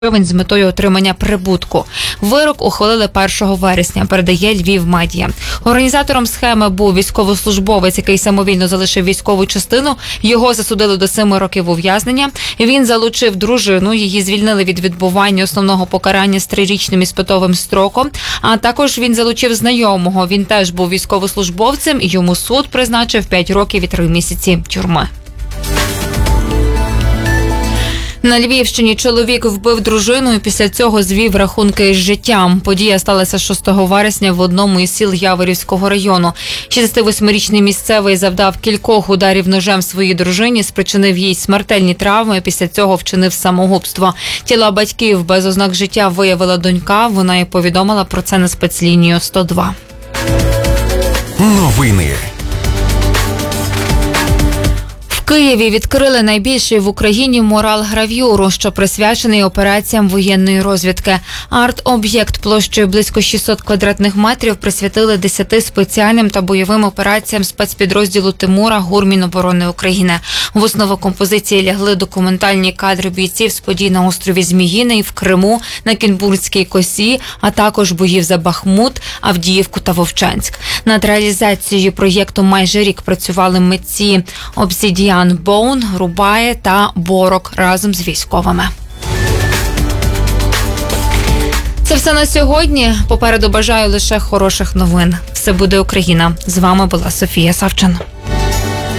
з метою отримання прибутку. Вирок ухвалили 1 вересня, передає Львів Медіа. Організатором схеми був військовослужбовець, який самовільно залишив військову частину. Його засудили до 7 років ув'язнення. Він залучив дружину, її звільнили від відбування основного покарання з 3-річним іспитовим строком. А також він залучив знайомого. Він теж був військовослужбовцем, і йому суд призначив 5 років і 3 місяці тюрми. На Львівщині чоловік вбив дружину і після цього звів рахунки з життям. Подія сталася 6 вересня в одному із сіл Яворівського району. 68-річний місцевий завдав кількох ударів ножем своїй дружині, спричинив їй смертельні травми, після цього вчинив самогубство. Тіла батьків без ознак життя виявила донька, вона і повідомила про це на спецлінію 102. Новини. В Києві відкрили найбільший в Україні мурал-гравюру, що присвячений операціям воєнної розвідки. Арт-об'єкт площею близько 600 квадратних метрів присвятили 10 спеціальним та бойовим операціям спецпідрозділу Тимура ГУР Міноборони України. В основу композиції лягли документальні кадри бійців з подій на острові Зміїний, в Криму, на Кінбурзькій косі, а також боїв за Бахмут, Авдіївку та Вовчанськ. Над реалізацією проєкту майже рік працювали митці Обсідіан Боун, Рубає та Борок разом з військовими. Це все на сьогодні. Попереду бажаю лише хороших новин. Все буде Україна. З вами була Софія Савчин.